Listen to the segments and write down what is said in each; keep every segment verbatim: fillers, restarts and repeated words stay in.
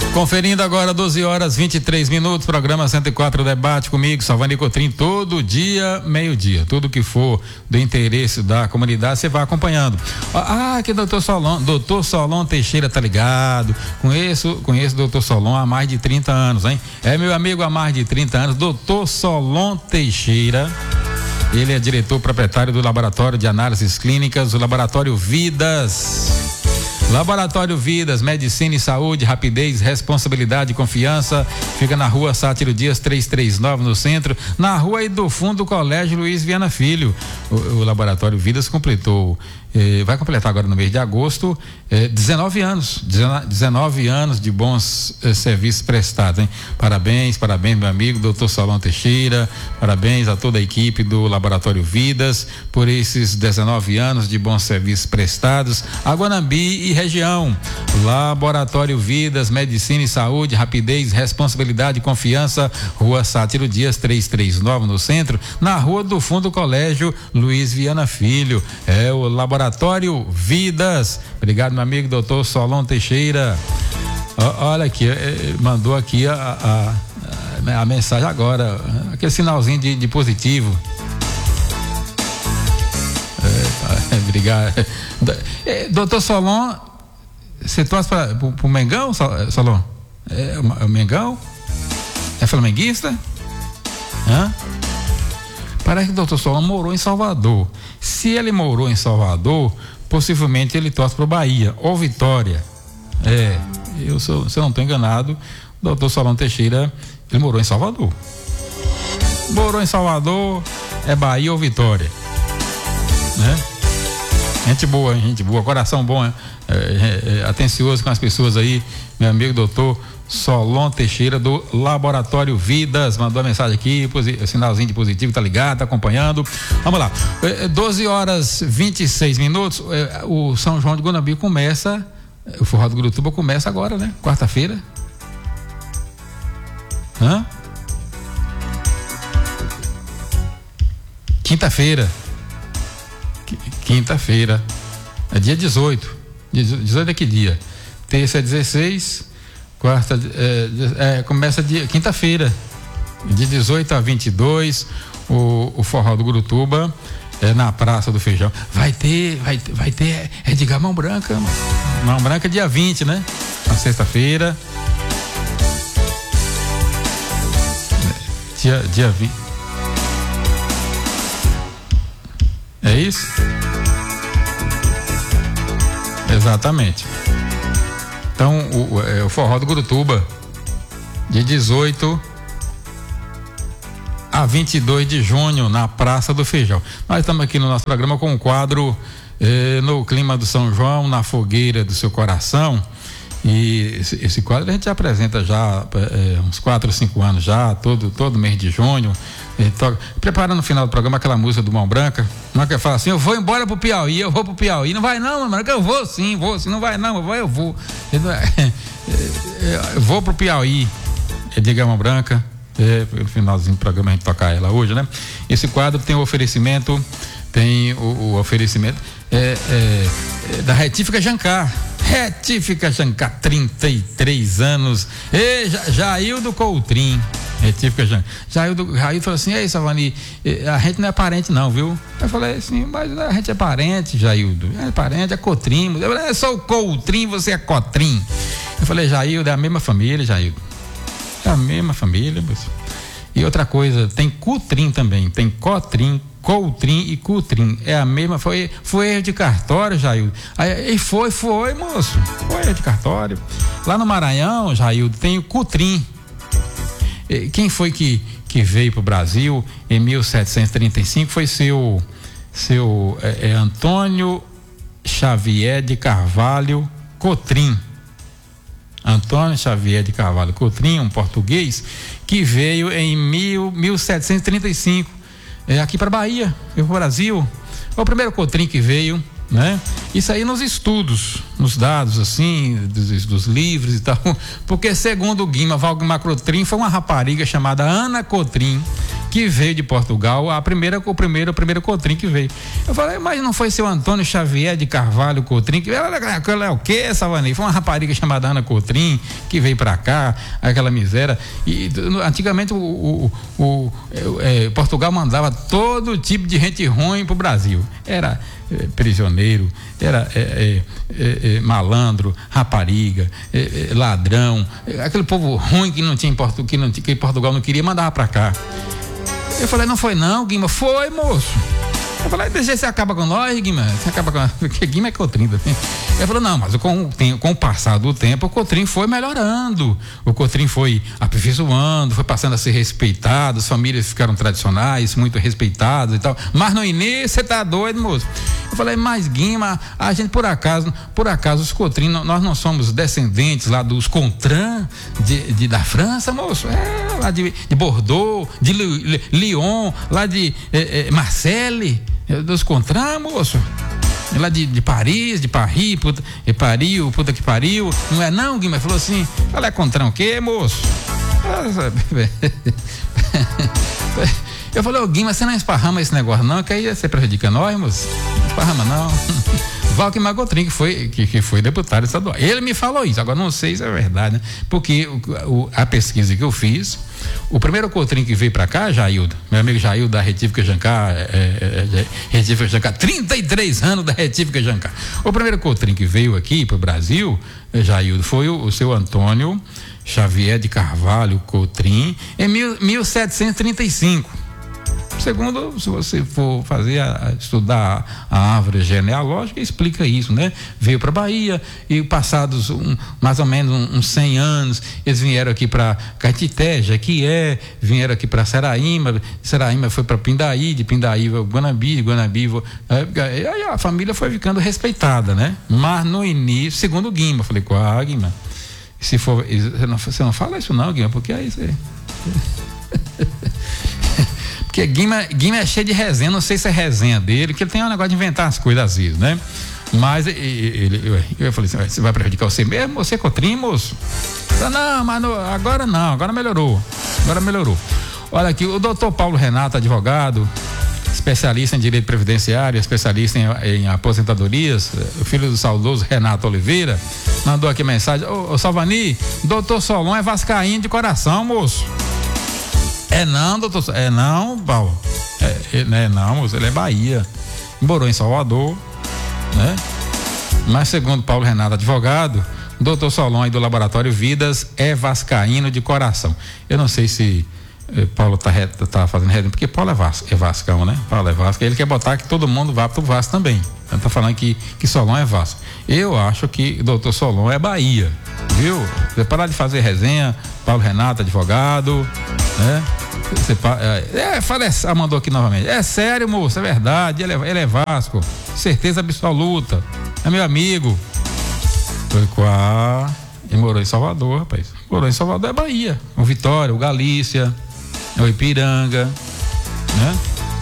Conferindo agora doze horas vinte e três minutos, programa cento e quatro Debate comigo, Salvani Cotrim, todo dia, meio-dia. Tudo que for do interesse da comunidade, você vai acompanhando. Ah, que doutor Solon, doutor Solon Teixeira tá ligado. Conheço, conheço o doutor Solon há mais de trinta anos, hein? É meu amigo há mais de trinta anos, doutor Solon Teixeira. Ele é diretor proprietário do Laboratório de Análises Clínicas, o Laboratório Vidas. Laboratório Vidas, Medicina e Saúde, rapidez, responsabilidade e confiança. Fica na rua Sátiro Dias trezentos e trinta e nove, no centro, na rua aí do fundo do Colégio Luiz Viana Filho. O, o Laboratório Vidas completou, eh, vai completar agora no mês de agosto, eh, dezenove anos, dezenove anos de bons eh, serviços prestados, hein? Parabéns, parabéns, meu amigo, doutor Solon Teixeira, parabéns a toda a equipe do Laboratório Vidas por esses dezenove anos de bons serviços prestados a Guanambi e região. Laboratório Vidas, Medicina e Saúde, rapidez, responsabilidade e confiança, rua Sátiro Dias trezentos e trinta e nove, no centro, na rua do fundo do Colégio Luiz Viana Filho. É o Laboratório Vidas. Obrigado, meu amigo doutor Solon Teixeira. O, olha aqui, mandou aqui a, a, a mensagem agora, aquele sinalzinho de, de positivo. É, obrigado. Doutor Solon, você torce para o Mengão, Solon? É o, é o Mengão? É flamenguista? Hã? Parece que o doutor Solon morou em Salvador. Se ele morou em Salvador, possivelmente ele torce para o Bahia ou Vitória. É, eu sou, se eu não estou enganado, o doutor Solon Teixeira, ele morou em Salvador. Morou em Salvador, é Bahia ou Vitória. Né? Gente boa, hein? Gente boa, coração bom, é, é, é, atencioso com as pessoas aí, meu amigo doutor Solon Teixeira do Laboratório Vidas, mandou a mensagem aqui, posi- sinalzinho de positivo, tá ligado, tá acompanhando. Vamos lá, é, doze horas vinte e seis minutos, é, o São João de Guanambi começa, o Forró do Gurutuba começa agora, né? Quarta-feira. Hã? Quinta-feira. Quinta-feira, é dia dezoito, dezoito é que dia? Terça é dezesseis, quarta é, é, começa dia, quinta-feira, de dezoito a vinte e dois, o, o Forró do Gurutuba é na Praça do Feijão. Vai ter, vai, vai ter, é de Mão Branca, mano. Mão Branca dia vinte, né? Na sexta-feira. Dia, dia vinte. É isso? Exatamente. Então, o, é, o Forró do Gurutuba, de dezoito a vinte e dois de junho, na Praça do Feijão. Nós estamos aqui no nosso programa com um quadro eh, no clima do São João, na fogueira do seu coração. E esse, esse quadro a gente apresenta já é, uns quatro ou cinco anos já, todo, todo mês de junho. Toca, preparando no final do programa aquela música do Mão Branca. Não é que fala assim, eu vou embora pro Piauí, eu vou pro Piauí. Não vai não, mano, que eu vou sim, vou sim, não vai não, eu vou, eu vou. Eu vou pro Piauí. É de Mão Branca. É, pelo finalzinho do programa a gente tocar ela hoje, né? Esse quadro tem o oferecimento, tem o, o oferecimento é, é, é, da Retífica Jancar. Retífica Jancar, trinta e três anos. E Jaildo Coutrim. Retífica Jancar. Jaildo, Jaildo falou assim: ei, Salvani, a gente não é parente, não, viu? Eu falei assim: mas a gente é parente, Jaildo. É parente, é Cotrim. Eu falei: eu sou o Coutrim, você é Cotrim. Eu falei: Jaildo, é a mesma família, Jaildo. É a mesma família, moço. E outra coisa, tem Cutrim também. Tem Cotrim, Coutrim e Cutrim. É a mesma, foi, foi erro de cartório, Jaildo. Aí, e foi, foi, moço. Foi erro de cartório. Lá no Maranhão, Jaildo, tem o Cutrim. E quem foi que, que veio para o Brasil em mil setecentos e trinta e cinco foi seu, seu é, é Antônio Xavier de Carvalho Cotrim. Antônio Xavier de Carvalho Cotrim, um português que veio em mil setecentos e trinta e cinco é, aqui para Bahia, veio para o Brasil. Foi o primeiro Cotrim que veio, né? Isso aí nos estudos, nos dados assim, dos, dos livros e tal, porque segundo o Guima Valgmar Cotrim foi uma rapariga chamada Ana Cotrim, que veio de Portugal, a primeira, o primeiro, o primeiro Cotrim que veio. Eu falei, mas não foi seu Antônio Xavier de Carvalho Cotrim? Que ela é o quê, Savani? Foi uma rapariga chamada Ana Cotrim que veio pra cá, aquela miséria. E antigamente o, o, o, o é, Portugal mandava todo tipo de gente ruim pro Brasil. Era é, prisioneiro, era é, é, é, malandro, rapariga, é, é, ladrão, é, aquele povo ruim que não tinha em Portu, que, não, que Portugal não queria, mandava pra cá. Eu falei, não foi não, Guima. Foi, moço. Eu falei, deixa você acaba com nós, Guima. Você acaba com nós. Porque Guima é Cotrim também. Ele falou, não, mas com o, tempo, com o passar do tempo, o Cotrim foi melhorando. O Cotrim foi aperfeiçoando, foi passando a ser respeitado, as famílias ficaram tradicionais, muito respeitadas e tal. Mas no início, você tá doido, moço. Eu falei, mas Guima, a gente por acaso, por acaso, os Cotrim, nós não somos descendentes lá dos Contran de, de, da França, moço? É, lá de, de Bordeaux, de Lyon, lá de é, é, Marseille, dos Contran, moço. Lá de, de Paris, de Paris, puta, de Pariu, puta que pariu. Não é não, Guima? Falou assim, ela é Contran o quê, moço? Eu falei, ô Guima, você não esparrama esse negócio não, que aí você prejudica nós, moço. Não esparrama não. Valquimar Cotrim, que foi, que, que foi deputado estadual. Ele me falou isso, agora não sei se é verdade, né? Porque o, o, a pesquisa que eu fiz, o primeiro Cotrim que veio pra cá, Jaildo, meu amigo Jaildo da Retífica Jancar, é, é, é, Retífica Jancar, trinta e três anos da Retífica Jancar. O primeiro Cotrim que veio aqui pro Brasil, Jaildo, foi o, o seu Antônio Xavier de Carvalho Cotrim, em mil setecentos e trinta e cinco. Segundo, se você for fazer, a, estudar a árvore genealógica, explica isso, né? Veio para Bahia e passados um, mais ou menos uns um, um cem anos, eles vieram aqui para Caetité, Jequié, vieram aqui para Seraíma, Seraíma foi para Pindaí, de Pindaí para Guanabi, Guanabi, aí a família foi ficando respeitada, né? Mas no início, segundo o Guima, eu falei, ah, Guima, se for, você não, você não fala isso não, Guima, porque aí você... Porque Guima, Guima é cheio de resenha, não sei se é resenha dele, que ele tem um negócio de inventar as coisas às vezes, né? Mas ele, ele, eu, eu falei assim, você vai prejudicar você mesmo, você é Cotrim, moço? Não, mas não, agora não, agora melhorou, agora melhorou. Olha aqui, o doutor Paulo Renato, advogado, especialista em direito previdenciário, especialista em, em aposentadorias, o filho do saudoso Renato Oliveira, mandou aqui mensagem, ô, ô Salvani, doutor Solon é vascaíno de coração, moço. É não, doutor, é não, Paulo, é, é, é não, moço, ele é Bahia, morou em Salvador, né? Mas segundo Paulo Renato, advogado, doutor Solon aí do Laboratório Vidas é vascaíno de coração. Eu não sei se eh, Paulo tá, tá fazendo resenha, porque Paulo é, Vas, é Vascão, né? Paulo é Vasco, ele quer botar que todo mundo vá pro Vasco também. Ele tá falando que, que Solon é Vasco. Eu acho que doutor Solon é Bahia, viu? Você parar de fazer resenha, Paulo Renato, advogado, né? Você, é, é, fala, é, mandou aqui novamente. É sério, moço, é verdade. Ele é, ele é Vasco, certeza absoluta. É meu amigo. Foi quá. E morou em Salvador, rapaz. Morou em Salvador, é Bahia. O Vitória, o Galícia, o Ipiranga, né?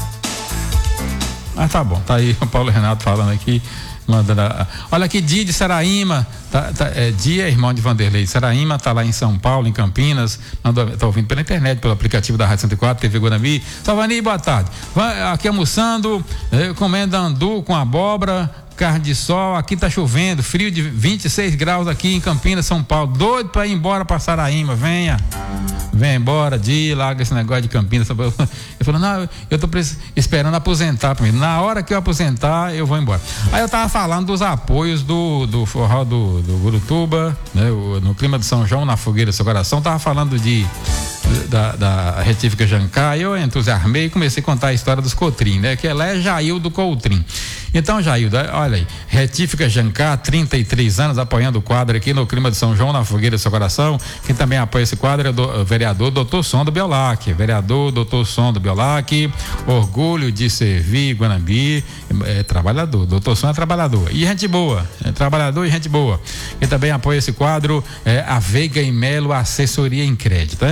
Mas tá bom, tá aí o Paulo Renato falando aqui. Mandando a, olha aqui, Di de Seraíma, tá, tá, é, Di é irmão de Vanderlei de Seraíma, tá lá em São Paulo, em Campinas, mandou, tá ouvindo pela internet, pelo aplicativo da Rádio cento e quatro, T V Guanami. Salvani, boa tarde. Vai, aqui almoçando, eh, comendo andu com abóbora, carne de sol, aqui tá chovendo, frio de vinte e seis graus aqui em Campinas, São Paulo, doido pra ir embora pra Saraíma, venha, venha embora, Di, larga esse negócio de Campinas. Ele falou, não, eu tô esperando aposentar primeiro, na hora que eu aposentar eu vou embora. Aí eu tava falando dos apoios do, do forró do, do Gurutuba, né, o, no clima de São João, na fogueira do seu coração, tava falando de da, da Retífica Jancar, eu entusiasmei e comecei a contar a história dos Cotrim, né, que ela é Jaildo Cotrim. Então, Jaildo, olha aí, Retífica Jancar, trinta e três anos, apoiando o quadro aqui no clima de São João, na fogueira do seu coração. Quem também apoia esse quadro é o vereador doutor Sondo Biolac, vereador doutor Sondo Biolac, orgulho de servir Guanambi, é, é trabalhador, doutor Sondo é trabalhador, e gente boa, é trabalhador e gente boa. Quem também apoia esse quadro é a Veiga e Melo Assessoria em Crédito, né? São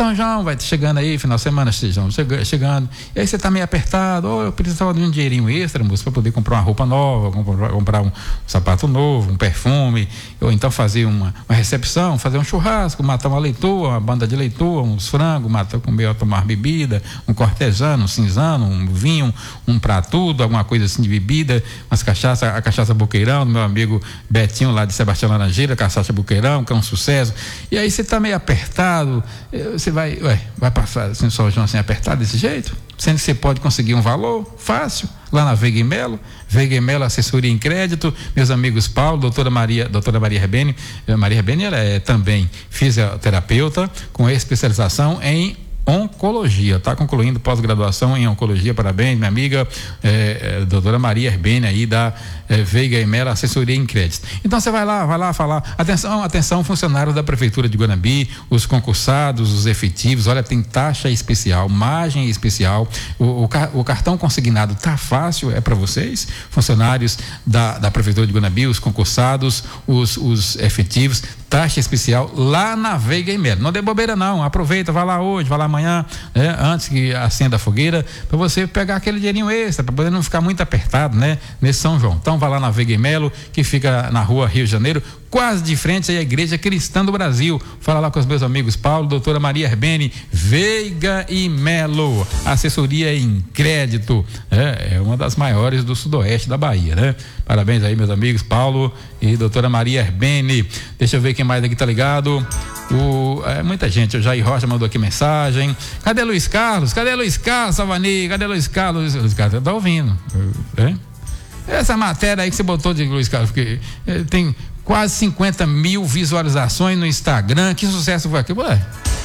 São João vai chegando aí, final de semana estejam chegando, e aí você tá meio apertado, ou oh, eu precisava de um dinheirinho extra, moço, para poder comprar uma roupa nova, comprar, comprar um sapato novo, um perfume, ou então fazer uma, uma recepção, fazer um churrasco, matar uma leitoa, uma banda de leitoa, uns frangos, matar, comer, tomar bebida, um cortesano, um cinzano, um vinho, um pra tudo, alguma coisa assim de bebida, umas cachaça, a cachaça Boqueirão, do meu amigo Betinho lá de Sebastião Laranjeira, cachaça Boqueirão, que é um sucesso. E aí você tá meio apertado, você vai, ué, vai passar assim, São João assim apertado desse jeito? Sendo que você pode conseguir um valor fácil lá na Veiga e Melo, Veiga e Melo Assessoria em Crédito, meus amigos Paulo, doutora Maria, doutora Maria Rebene, Maria Rebene ela é também fisioterapeuta com especialização em oncologia, está concluindo pós-graduação em oncologia, parabéns, minha amiga eh, eh, doutora Maria Herbene aí da eh, Veiga e Melo Assessoria em Crédito. Então você vai lá, vai lá falar, atenção, atenção, funcionários da Prefeitura de Guanambi, os concursados, os efetivos, olha, tem taxa especial, margem especial, o, o, o cartão consignado tá fácil, é para vocês, funcionários da, da Prefeitura de Guanambi, os concursados, os, os efetivos, taxa especial lá na Veiga e Melo. Não dê bobeira não, aproveita, vai lá hoje, vai lá amanhã, né, antes que acenda a fogueira, para você pegar aquele dinheirinho extra, para poder não ficar muito apertado, né, nesse São João. Então vai lá na Veiga e Melo, que fica na rua Rio de Janeiro, quase de frente à Igreja Cristã do Brasil. Fala lá com os meus amigos Paulo, doutora Maria Herbene, Veiga e Melo, assessoria em crédito, é, é uma das maiores do sudoeste da Bahia, né? Parabéns aí, meus amigos Paulo e doutora Maria Herbene. Deixa eu ver quem mais aqui tá ligado. O, é, muita gente, o Jair Rocha mandou aqui mensagem. Cadê Luiz Carlos? Cadê Luiz Carlos, Salvani? Cadê Luiz Carlos? Luiz Carlos, tá ouvindo, é? Essa matéria aí que você botou de Luiz Carlos, porque é, tem quase cinquenta mil visualizações no Instagram, que sucesso foi aqui? Ué,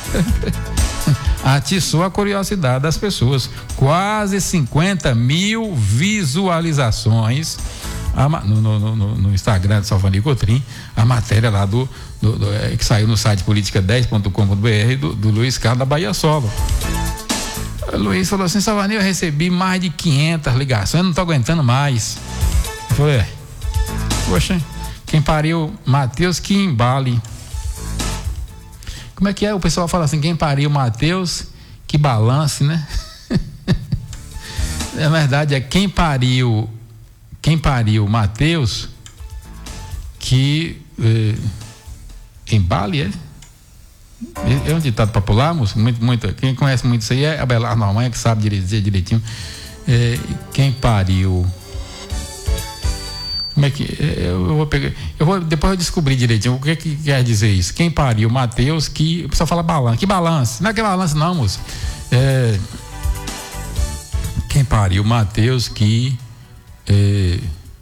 atiçou a curiosidade das pessoas, quase cinquenta mil visualizações a, no, no, no, no Instagram de Salvani Cotrim, a matéria lá do, do, do é, que saiu no site política dez ponto com ponto br do, do Luiz Carlos da Bahia Solo. O Luiz falou assim: Salvani, eu recebi mais de quinhentas ligações, eu não tô aguentando mais. Eu falei, é, poxa, quem pariu Mateus que embale. Como é que é? O pessoal fala assim, quem pariu Mateus que balance, né? Na verdade é quem pariu quem pariu Mateus que eh, embale, é? É um ditado popular, moço, muito, muito, quem conhece muito isso aí é a Belar Noronha, que sabe dizer direitinho. É, quem pariu, como é que, eu, eu vou pegar, eu vou, depois eu descobrir direitinho o que, que quer dizer isso. Quem pariu Mateus que, o pessoal fala balanço, que balanço, não é que balanço não, moço. É, quem pariu Mateus que é,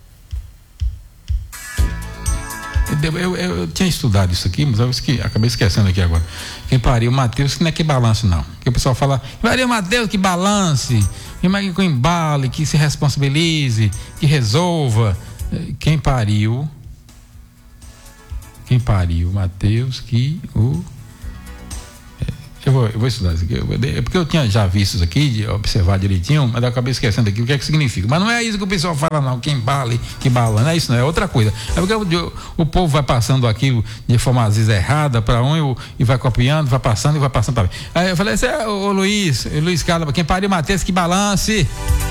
Eu, eu, eu tinha estudado isso aqui, mas eu esque, acabei esquecendo aqui agora. Quem pariu Mateus, que não é que balance, não. Que o pessoal fala, pariu Mateus, que balance, que embale, que se responsabilize, que resolva. Quem pariu, quem pariu Mateus, que o. Eu vou, eu vou estudar isso aqui, eu vou, é porque eu tinha já visto isso aqui, de observar direitinho, mas eu acabei esquecendo aqui o que é que significa. Mas não é isso que o pessoal fala, não, quem bale, que bala, não é isso, não, é outra coisa. É porque o, o povo vai passando aquilo de forma às vezes errada para um e, e vai copiando, vai passando e vai passando para mim. Aí eu falei assim, é, ô Luiz, Luiz Carlos, quem pariu Mateus, que balance.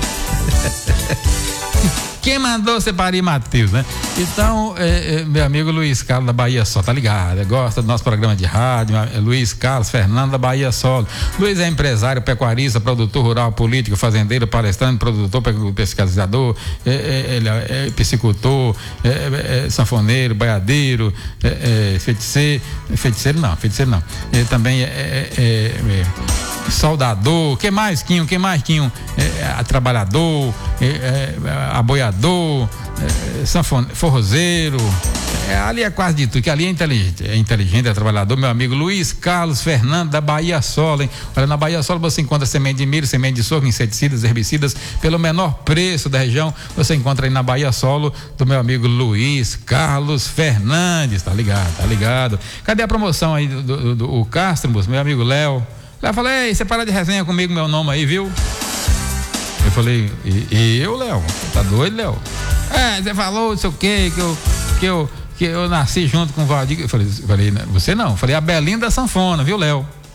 Quem mandou você parir Mateus, né? Então, é, é, meu amigo Luiz Carlos da Bahia Solo, tá ligado? É, gosta do nosso programa de rádio, é, Luiz Carlos Fernando da Bahia Solo. Luiz é empresário, pecuarista, produtor rural, político, fazendeiro, palestrante, produtor, pesquisador, é, é, ele é, é piscicultor, é, é, é sanfoneiro, baiadeiro, é, é, feiticeiro, feiticeiro não, feiticeiro não. Ele também é, é, é, é soldador, que mais, Quinho? Que mais, Quinho? É, é, trabalhador, é, é, aboiador, é, sanfone, forrozeiro, é, ali é quase de tudo, que ali é inteligente, é inteligente, é trabalhador, meu amigo Luiz Carlos Fernando da Bahia Solo, hein? Olha, na Bahia Solo você encontra semente de milho, semente de sorgo, inseticidas, herbicidas, pelo menor preço da região, você encontra aí na Bahia Solo, do meu amigo Luiz Carlos Fernandes, tá ligado, tá ligado? Cadê a promoção aí do, do, do o Castro, meu amigo Léo? Léo, falei, ei, você para de resenha comigo, meu nome aí, viu? Eu falei, e, e eu, Léo? Tá doido, Léo? É, você falou, não sei o quê, que eu, que eu, que eu nasci junto com o Valdir. Eu falei, falei, você não, eu falei a Belinda da sanfona, viu, Léo?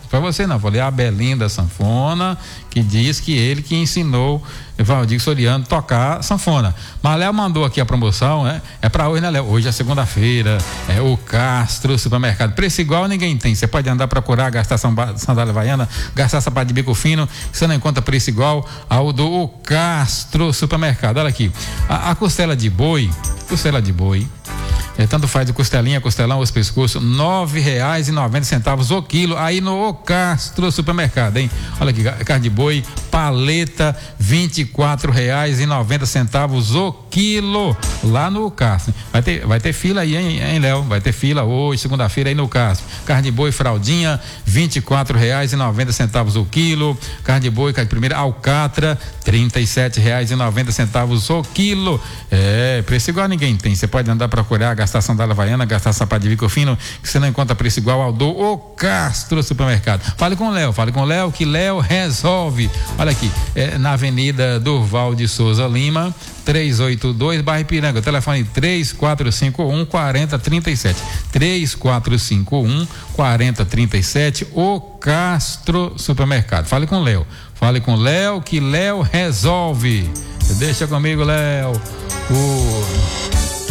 Foi você não, falei a Belinda Sanfona, que diz que ele que ensinou Valdir Soriano tocar sanfona. Mas Léo mandou aqui a promoção, né? É pra hoje, né, Léo? Hoje é segunda-feira, é o Castro Supermercado. Preço igual ninguém tem. Você pode andar procurar, gastar sandália havaiana, gastar sapato de bico fino, você não encontra preço igual ao do o Castro Supermercado. Olha aqui, a, a costela de boi, costela de boi, é, tanto faz de costelinha, costelão, os pescoços, nove reais e noventa centavos o quilo, aí no o Castro Supermercado, hein? Olha aqui, carne de boi, paleta, vinte e quatro reais e noventa centavos o quilo, lá no Castro. Vai ter, vai ter fila aí, hein, hein, Léo? Vai ter fila hoje, segunda-feira aí no Castro. Carne de boi, fraldinha, vinte e quatro reais e noventa centavos o quilo. Carne de boi, carne de primeira, alcatra, trinta e sete reais e noventa centavos o quilo. É, preço igual ninguém tem. Você pode andar procurar, gastar sandália havaiana, gastar sapato de bico fino, que você não encontra preço igual ao do o Castro Supermercado. Fale com o Léo, fale com o Léo, que Léo resolve. Olha aqui, é, na Avenida Durval de Souza Lima, trezentos e oitenta e dois, bairro Ipiranga. Telefone três quatro cinco um, quatro zero três sete. três quatro cinco um, quatro zero três sete, o Castro Supermercado. Fale com o Léo. Fale com o Léo, que Léo resolve. Deixa comigo, Léo. O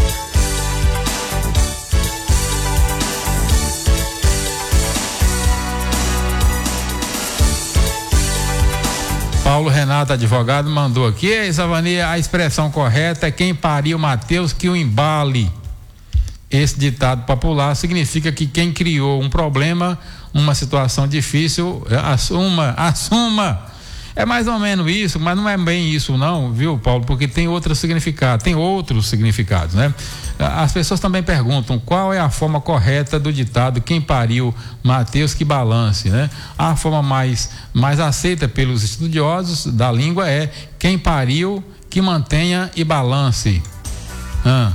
Paulo Renato, advogado, mandou aqui: ei, Savania, a expressão correta é quem pariu Mateus que o embale. Esse ditado popular significa que quem criou um problema, uma situação difícil, assuma, assuma. É mais ou menos isso, mas não é bem isso não, viu, Paulo? Porque tem outro significado, tem outros significados, né? As pessoas também perguntam qual é a forma correta do ditado quem pariu Mateus que balance, né? A forma mais, mais aceita pelos estudiosos da língua é quem pariu que mantenha e balance. Ah.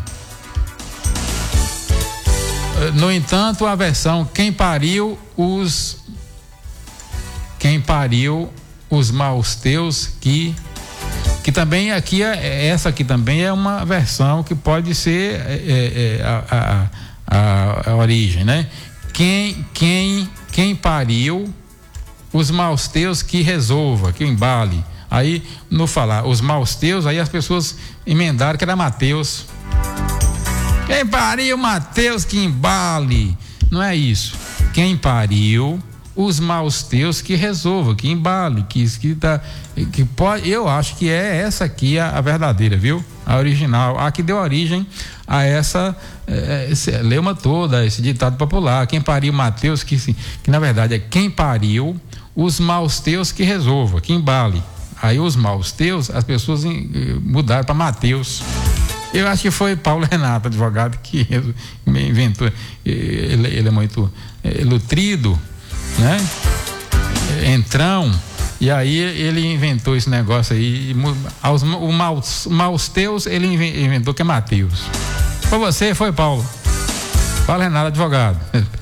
No entanto, a versão quem pariu os quem pariu os maus teus que que também aqui é, essa aqui também é uma versão que pode ser é, é, a, a, a, a origem, né? Quem quem quem pariu os maus teus que resolva, que embale. Aí no falar os maus teus, aí as pessoas emendaram que era Mateus. Quem pariu Mateus que embale. Não é isso. Quem pariu os maus teus que resolva, que embale, que que tá, que pode, eu acho que é essa aqui a, a verdadeira, viu? A original, a que deu origem a essa é, esse lema toda, esse ditado popular. Quem pariu Mateus que que na verdade é quem pariu os maus teus que resolva, que embale. Aí os maus teus, as pessoas mudaram para Mateus. Eu acho que foi Paulo Renato, advogado, que inventou. Ele, ele é muito é, nutrido, né? Entrão, e aí ele inventou esse negócio aí. Aos o maus, maus teus, ele inventou que é Mateus. Foi você, foi Paulo. Paulo Renato, advogado.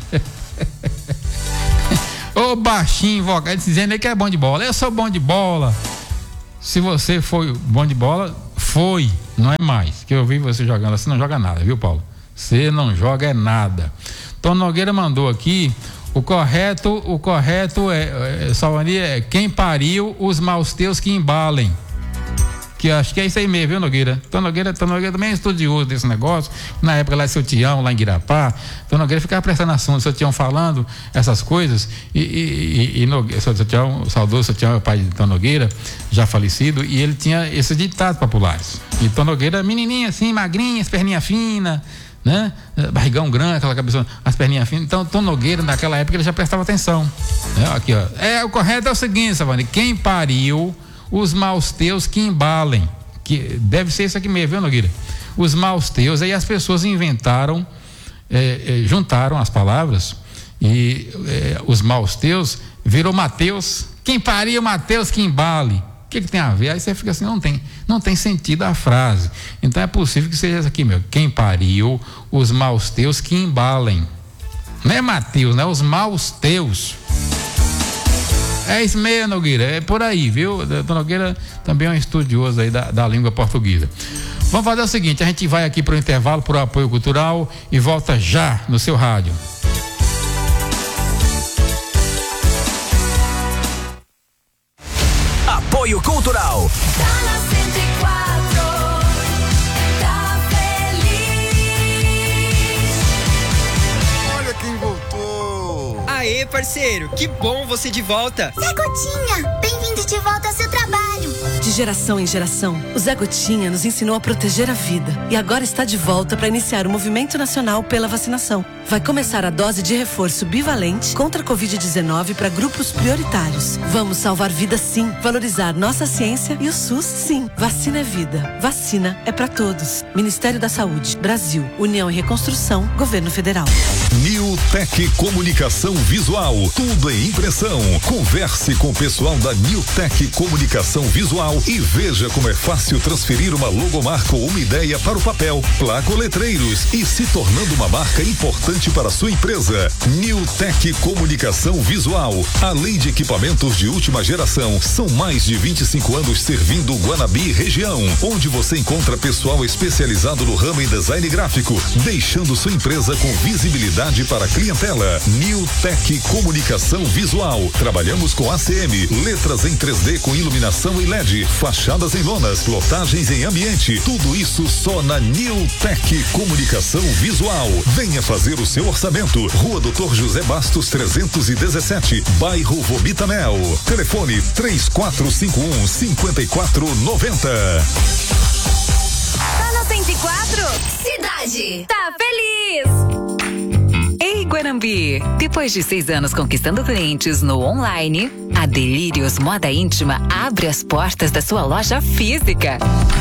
Ô baixinho, advogado, dizendo aí que é bom de bola. Eu sou bom de bola. Se você foi bom de bola, foi, não é mais. Que eu vi você jogando, você não joga nada, viu, Paulo? Você não joga é nada. Tom Nogueira mandou aqui. O correto, o correto é, é, Salvania, é quem pariu os maus teus que embalem. Que acho que é isso aí mesmo, viu, Nogueira? Tom Nogueira, Tom Nogueira também é estudioso desse negócio. Na época lá de seu Tião, lá em Guirapá, Tom Nogueira ficava prestando atenção do seu Tião falando essas coisas. E, e, e, e Nogueira, seu Tião, saudoso seu Tião é o pai de Tom Nogueira, já falecido, e ele tinha esses ditados populares. E Tom Nogueira, menininha assim, magrinha, perninha fina, né? Barrigão grande, aquela cabeça, as perninhas finas. Então, Tom Nogueira, naquela época, ele já prestava atenção. Né? Aqui, ó. É, o correto é o seguinte, Savani, quem pariu os maus teus que embalem. Que deve ser isso aqui mesmo, viu, Nogueira? Os maus teus, aí as pessoas inventaram, é, é, juntaram as palavras, e é, os maus teus virou Mateus. Quem pariu Mateus que embale. O que, que tem a ver? Aí você fica assim, não tem, não tem sentido a frase. Então é possível que seja isso aqui, meu. Quem pariu os maus teus que embalem. Não é Mateus, né? Os maus teus. É isso mesmo, Nogueira. É por aí, viu? Dona Nogueira também é um estudioso aí da, da língua portuguesa. Vamos fazer o seguinte, a gente vai aqui para o intervalo, para o apoio cultural e volta já no seu rádio. Apoio Cultural. Tá na cento e quatro, tá feliz. Olha quem voltou. Aê, parceiro, que bom você de volta. Zé Gotinha, bem-vindo de volta ao seu trabalho. De geração em geração, o Zé Gotinha nos ensinou a proteger a vida e agora está de volta para iniciar o movimento nacional pela vacinação. Vai começar a dose de reforço bivalente contra a covid dezenove para grupos prioritários. Vamos salvar vidas sim, valorizar nossa ciência e o SUS sim. Vacina é vida, vacina é para todos. Ministério da Saúde, Brasil, União e Reconstrução, Governo Federal. New Tech Comunicação Visual, tudo em impressão. Converse com o pessoal da New Tech Comunicação Visual e veja como é fácil transferir uma logomarca ou uma ideia para o papel, placa ou letreiros e se tornando uma marca importante para a sua empresa. New Tech Comunicação Visual, além de equipamentos de última geração, são mais de vinte e cinco anos servindo Guanambi e região, onde você encontra pessoal especializado no ramo em design gráfico, deixando sua empresa com visibilidade para a clientela. New Tech Comunicação Visual. Trabalhamos com A C M, letras em três D com iluminação e L E D, fachadas em lonas, plotagens em ambiente. Tudo isso só na New Tech Comunicação Visual. Venha fazer o seu orçamento. Rua Doutor José Bastos trezentos e dezessete, bairro Vomitamel. Telefone três quatro cinco um, cinco quatro nove zero. Tá na cento e quatro, Cidade. Tá feliz. Ei, Guanambi! Depois de seis anos conquistando clientes no online, a Delírios Moda Íntima abre as portas da sua loja física.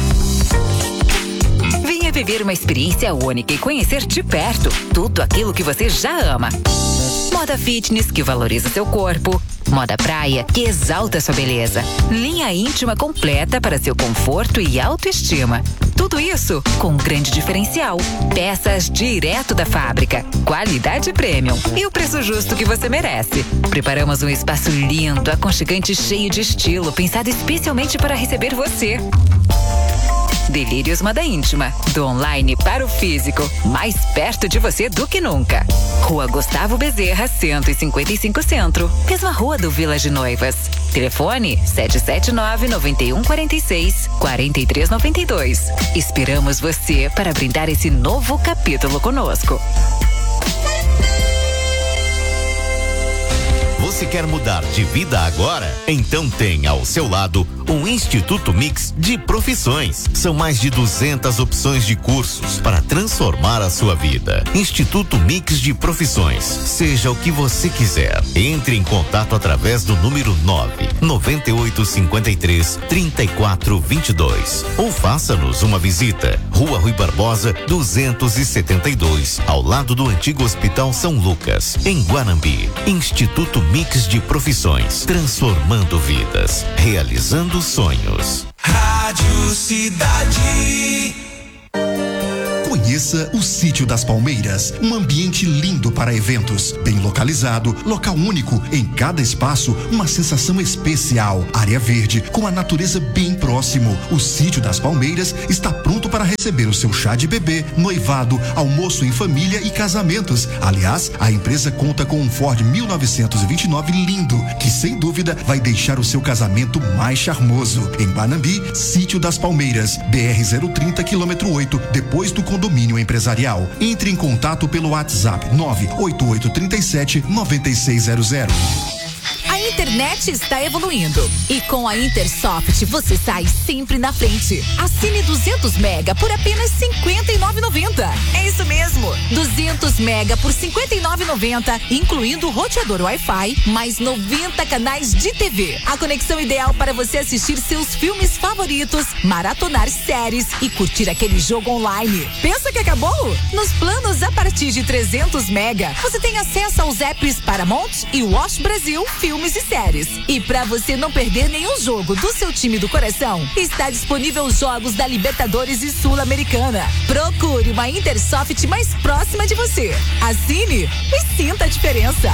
Venha viver uma experiência única e conhecer de perto tudo aquilo que você já ama. Moda fitness que valoriza seu corpo, moda praia que exalta sua beleza, linha íntima completa para seu conforto e autoestima. Tudo isso com um grande diferencial. Peças direto da fábrica, qualidade premium e o preço justo que você merece. Preparamos um espaço lindo, aconchegante, cheio de estilo, pensado especialmente para receber você. Delírios Moda Íntima, do online para o físico, mais perto de você do que nunca. Rua Gustavo Bezerra, cento e cinquenta e cinco Centro, mesma rua do Village Noivas. Telefone sete sete nove, nove um quatro seis, quatro três nove dois. Esperamos você para brindar esse novo capítulo conosco. Você quer mudar de vida agora? Então tem ao seu lado o Instituto Mix de Profissões. São mais de duzentas opções de cursos para transformar a sua vida. Instituto Mix de Profissões. Seja o que você quiser. Entre em contato através do número nove nove oito cinco três, três quatro dois dois ou faça-nos uma visita. Rua Rui Barbosa, duzentos e setenta e dois, ao lado do antigo Hospital São Lucas, em Guanambi. Instituto Mix de Profissões, transformando vidas, realizando sonhos. Rádio Cidade. Conheça o Sítio das Palmeiras, um ambiente lindo para eventos, bem localizado, local único, em cada espaço uma sensação especial, área verde, com a natureza bem próximo. O Sítio das Palmeiras está pronto para receber o seu chá de bebê, noivado, almoço em família e casamentos. Aliás, a empresa conta com um Ford mil novecentos e vinte e nove lindo, que sem dúvida vai deixar o seu casamento mais charmoso. Em Guanambi, Sítio das Palmeiras, B R zero trinta, quilômetro oito, depois do condomínio empresarial. Entre em contato pelo WhatsApp nove oito oito três sete, nove seis zero zero. A internet está evoluindo e com a Intersoft você sai sempre na frente. Assine duzentos mega por apenas cinquenta e nove reais e noventa centavos. É isso mesmo, duzentos mega por cinquenta e nove reais e noventa centavos, incluindo o roteador Wi-Fi, mais noventa canais de T V. A conexão ideal para você assistir seus filmes favoritos, maratonar séries e curtir aquele jogo online. Pensa que acabou? Nos planos a partir de trezentos mega, você tem acesso aos apps Paramount e Watch Brasil, filmes e séries. E para você não perder nenhum jogo do seu time do coração, está disponível os jogos da Libertadores e Sul-Americana. Procure uma Intersoft mais próxima de você. Assine e sinta a diferença.